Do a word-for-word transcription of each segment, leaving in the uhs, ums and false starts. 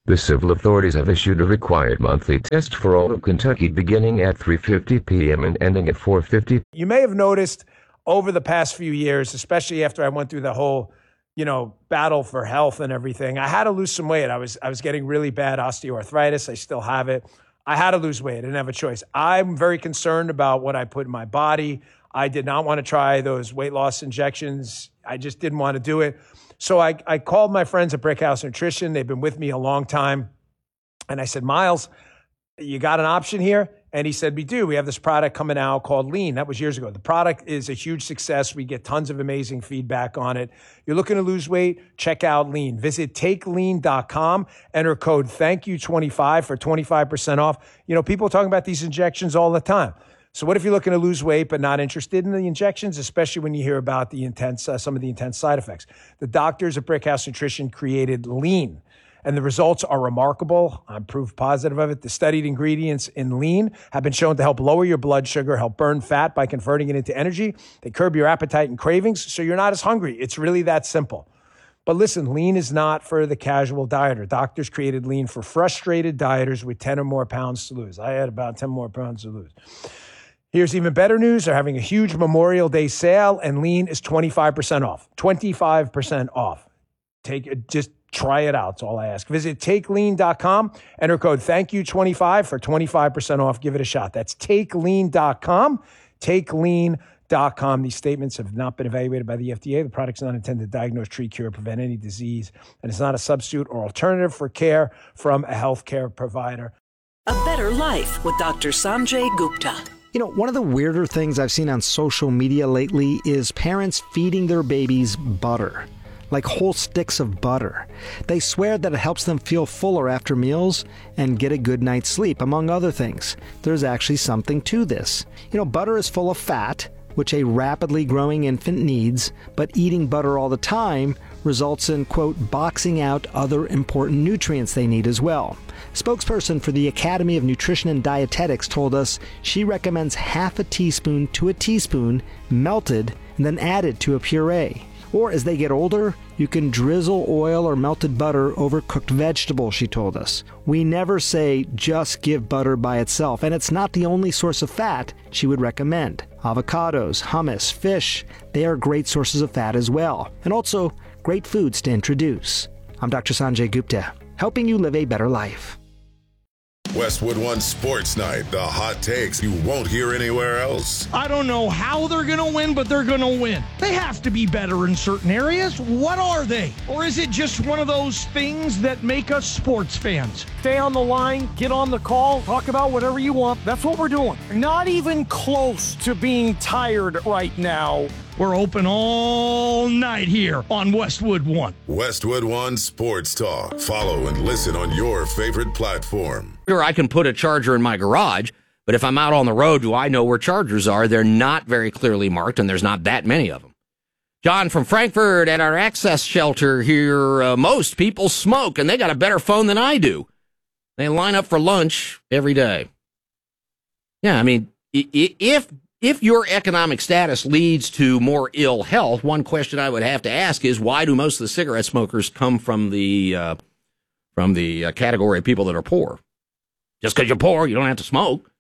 The civil authorities have issued a required monthly test for all of Kentucky beginning at three fifty p.m. and ending at four fifty. You may have noticed over the past few years, especially after I went through the whole, you know, battle for health and everything, I had to lose some weight. I was I was getting really bad osteoarthritis. I still have it. I had to lose weight. I didn't have a choice. I'm very concerned about what I put in my body. I did not want to try those weight loss injections. I just didn't want to do it. So I, I called my friends at Brickhouse Nutrition. They've been with me a long time. And I said, Miles, you got an option here? And he said, we do. We have this product coming out called Lean. That was years ago. The product is a huge success. We get tons of amazing feedback on it. You're looking to lose weight? Check out Lean. Visit take lean dot com. Enter code thank you twenty-five for twenty-five percent off. You know, people are talking about these injections all the time. So what if you're looking to lose weight but not interested in the injections, especially when you hear about the intense, uh, some of the intense side effects? The doctors at Brickhouse Nutrition created Lean, and the results are remarkable. I'm proof positive of it. The studied ingredients in Lean have been shown to help lower your blood sugar, help burn fat by converting it into energy. They curb your appetite and cravings, so you're not as hungry. It's really that simple. But listen, Lean is not for the casual dieter. Doctors created Lean for frustrated dieters with ten or more pounds to lose. I had about ten more pounds to lose. Here's even better news. They're having a huge Memorial Day sale, and Lean is twenty-five percent off. twenty-five percent off. Take it, just try it out. That's all I ask. Visit take lean dot com. Enter code thank you twenty-five for twenty-five percent off. Give it a shot. That's take lean dot com. take lean dot com. These statements have not been evaluated by the F D A. The product's not intended to diagnose, treat, cure, prevent any disease, and it's not a substitute or alternative for care from a healthcare provider. A Better Life with Doctor Sanjay Gupta. You know, one of the weirder things I've seen on social media lately is parents feeding their babies butter, like whole sticks of butter. They swear that it helps them feel fuller after meals and get a good night's sleep, among other things. There's actually something to this. You know, butter is full of fat, which a rapidly growing infant needs, but eating butter all the time results in, quote, boxing out other important nutrients they need as well. Spokesperson for the Academy of Nutrition and Dietetics told us she recommends half a teaspoon to a teaspoon melted and then added to a puree. Or as they get older, you can drizzle oil or melted butter over cooked vegetables, she told us. We never say just give butter by itself, and it's not the only source of fat she would recommend. Avocados, hummus, fish, they are great sources of fat as well, and also great foods to introduce. I'm Doctor Sanjay Gupta, helping you live a better life. Westwood One Sports Night, the hot takes you won't hear anywhere else. I don't know how they're going to win, but they're going to win. They have to be better in certain areas. What are they? Or is it just one of those things that make us sports fans? Stay on the line, get on the call, talk about whatever you want. That's what we're doing. Not even close to being tired right now. We're open all night here on Westwood One. Westwood One Sports Talk. Follow and listen on your favorite platform. Sure, I can put a charger in my garage, but if I'm out on the road, do I know where chargers are? They're not very clearly marked, and there's not that many of them. John from Frankfurt at our access shelter here, uh, most people smoke, and they got a better phone than I do. They line up for lunch every day. Yeah, I mean, if... If your economic status leads to more ill health, one question I would have to ask is, why do most of the cigarette smokers come from the uh, from the uh, category of people that are poor? Just because you're poor, you don't have to smoke.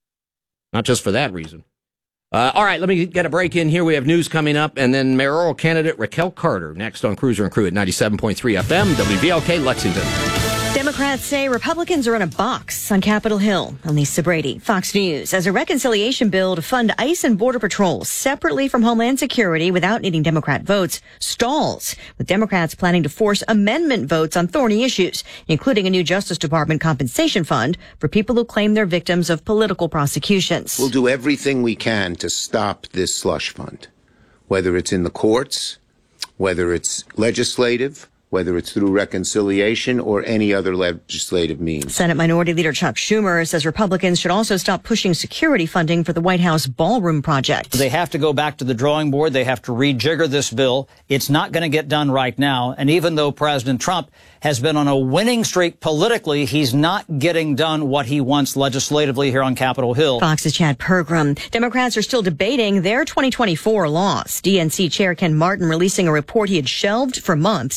Not just for that reason. Uh, all right, let me get a break in here. We have news coming up, and then mayoral candidate Raquel Carter next on Cruiser and Crew at ninety-seven point three F M, W V L K, Lexington. Democrats say Republicans are in a box on Capitol Hill. Lisa Brady, Fox News, as a reconciliation bill to fund ICE and Border Patrol separately from Homeland Security without needing Democrat votes stalls, with Democrats planning to force amendment votes on thorny issues, including a new Justice Department compensation fund for people who claim they're victims of political prosecutions. We'll do everything we can to stop this slush fund, whether it's in the courts, whether it's legislative, whether it's through reconciliation or any other legislative means. Senate Minority Leader Chuck Schumer says Republicans should also stop pushing security funding for the White House ballroom project. They have to go back to the drawing board. They have to rejigger this bill. It's not going to get done right now. And even though President Trump has been on a winning streak politically, he's not getting done what he wants legislatively here on Capitol Hill. Fox's Chad Pergram. Democrats are still debating their twenty twenty-four loss. D N C Chair Ken Martin releasing a report he had shelved for months under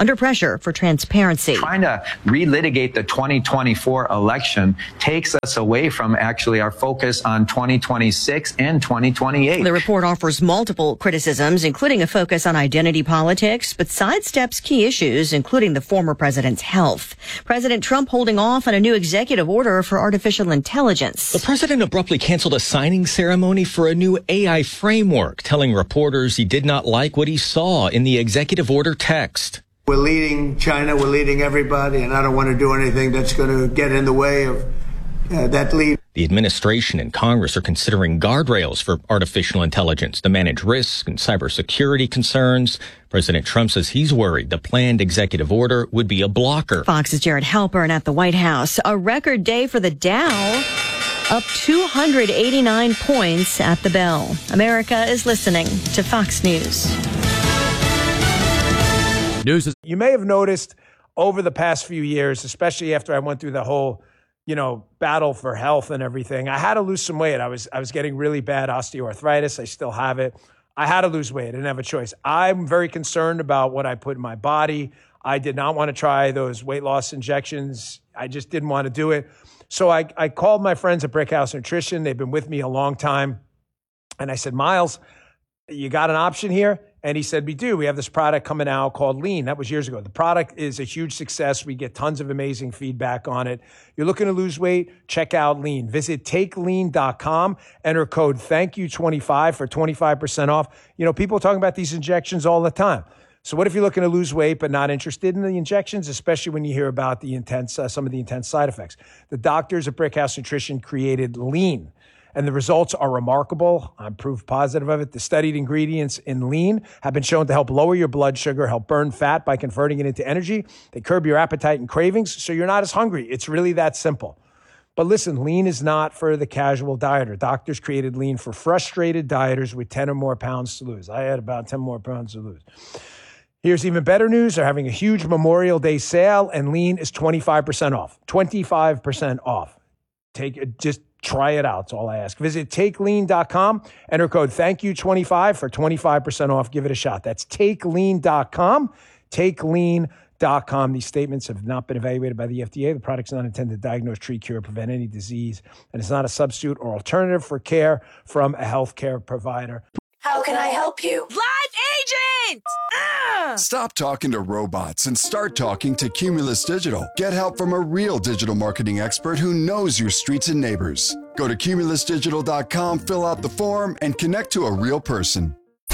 under pressure for transparency. Trying to relitigate the twenty twenty-four election takes us away from actually our focus on twenty twenty-six and twenty twenty-eight. The report offers multiple criticisms, including a focus on identity politics, but sidesteps key issues, including the former president's health. President Trump holding off on a new executive order for artificial intelligence. The president abruptly canceled a signing ceremony for a new A I framework, telling reporters he did not like what he saw in the executive order text. We're leading China, we're leading everybody, and I don't want to do anything that's going to get in the way of uh, that lead. The administration and Congress are considering guardrails for artificial intelligence to manage risk and cybersecurity concerns. President Trump says he's worried the planned executive order would be a blocker. Fox's Jared Halpern at the White House. A record day for the Dow, up two hundred eighty-nine points at the bell. America is listening to Fox News. News is- you may have noticed over the past few years, especially after I went through the whole, you know, battle for health and everything, I had to lose some weight. I was I was getting really bad osteoarthritis. I still have it. I had to lose weight. I didn't have a choice. I'm very concerned about what I put in my body. I did not want to try those weight loss injections. I just didn't want to do it. So I, I called my friends at Brickhouse Nutrition. They've been with me a long time. And I said, Miles, you got an option here? And he said, we do. We have this product coming out called Lean. That was years ago. The product is a huge success. We get tons of amazing feedback on it. You're looking to lose weight? Check out Lean. Visit take lean dot com. Enter code thank you twenty-five for twenty-five percent off. You know, people are talking about these injections all the time. So what if you're looking to lose weight but not interested in the injections, especially when you hear about the intense, uh, some of the intense side effects? The doctors at Brickhouse Nutrition created Lean, and the results are remarkable. I'm proof positive of it. The studied ingredients in Lean have been shown to help lower your blood sugar, help burn fat by converting it into energy. They curb your appetite and cravings, so you're not as hungry. It's really that simple. But listen, Lean is not for the casual dieter. Doctors created Lean for frustrated dieters with ten or more pounds to lose. I had about ten more pounds to lose. Here's even better news. They're having a huge Memorial Day sale, and Lean is twenty-five percent off. twenty-five percent off. Take it, just try it out. That's all I ask. Visit take lean dot com. Enter code thank you twenty-five for twenty-five percent off. Give it a shot. That's take lean dot com. take lean dot com. These statements have not been evaluated by the F D A. The product's not intended to diagnose, treat, cure, prevent any disease, and it's not a substitute or alternative for care from a healthcare provider. How can I help you? Live agent! Ah! Stop talking to robots and start talking to Cumulus Digital. Get help from a real digital marketing expert who knows your streets and neighbors. Go to cumulus digital dot com, fill out the form, and connect to a real person.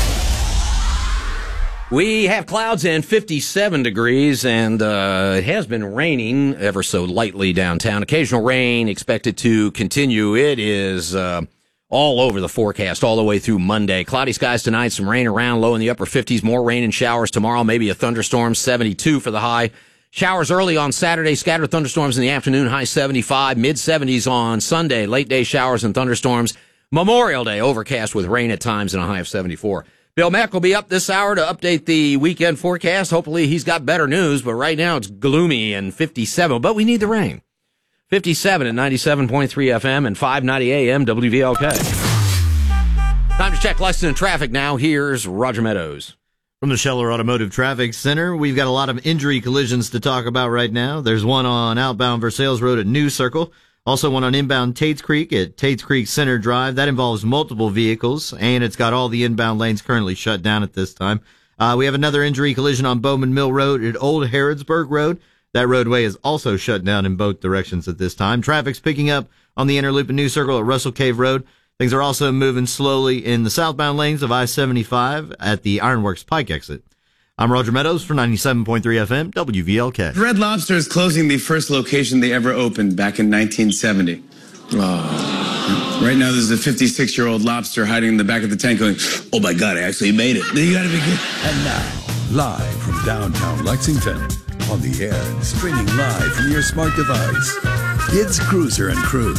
We have clouds and fifty-seven degrees, and uh, it has been raining ever so lightly downtown. Occasional rain expected to continue. It is uh, all over the forecast all the way through Monday. Cloudy skies tonight, some rain around, low in the upper fifties, more rain and showers tomorrow, maybe a thunderstorm, seventy-two for the high. Showers early on Saturday, scattered thunderstorms in the afternoon, high seventy-five, mid-seventies on Sunday, late day showers and thunderstorms. Memorial Day, overcast with rain at times and a high of seventy-four. Bill Mack will be up this hour to update the weekend forecast. Hopefully he's got better news, but right now it's gloomy and fifty-seven, but we need the rain. fifty-seven at ninety-seven point three F M and five ninety A M W V L K. Time to check Lexington traffic now. Here's Roger Meadows. From the Scheller Automotive Traffic Center, we've got a lot of injury collisions to talk about right now. There's one on outbound Versailles Road at New Circle. Also one on inbound Tates Creek at Tates Creek Center Drive. That involves multiple vehicles, and it's got all the inbound lanes currently shut down at this time. Uh, we have another injury collision on Bowman Mill Road at Old Harrodsburg Road. That roadway is also shut down in both directions at this time. Traffic's picking up on the inner loop in New Circle at Russell Cave Road. Things are also moving slowly in the southbound lanes of I seventy-five at the Ironworks Pike exit. I'm Roger Meadows for ninety-seven point three F M, W V L K. Red Lobster is closing the first location they ever opened back in nineteen seventy. Oh. Right now, there's a fifty-six-year-old lobster hiding in the back of the tank going, oh my God, I actually made it. You gotta be good. And now, live from downtown Lexington, on the air and streaming live from your smart device, it's Cruiser and Crew.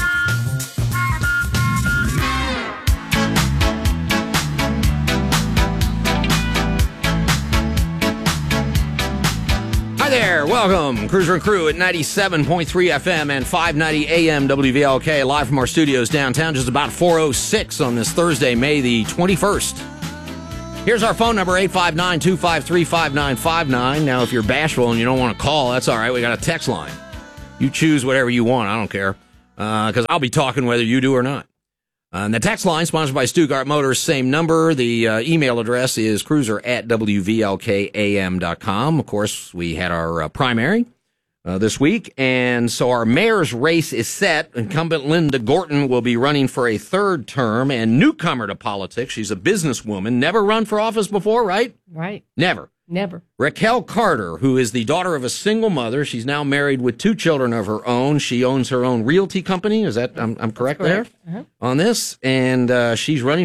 Hi there, welcome. Cruiser and Crew at ninety-seven point three F M and five ninety A M W V L K, live from our studios downtown, just about four oh six on this Thursday, May the twenty-first. Here's our phone number, eight five nine, two five three, five nine five nine. Now, if you're bashful and you don't want to call, that's all right. We got a text line. You choose whatever you want. I don't care, because uh, I'll be talking whether you do or not. Uh, and the text line, sponsored by Stuttgart Motors, same number. The uh, email address is cruiser at w v l k a m dot com. Of course, we had our uh, primary uh, this week, and so our mayor's race is set. Incumbent Linda Gorton will be running for a third term, and newcomer to politics. She's a businesswoman, never run for office before, right? Right. Never. Never. Raquel Carter, who is the daughter of a single mother. She's now married with two children of her own. She owns her own realty company. Is that, I'm, I'm correct, correct. there Uh-huh. on this? And uh, she's running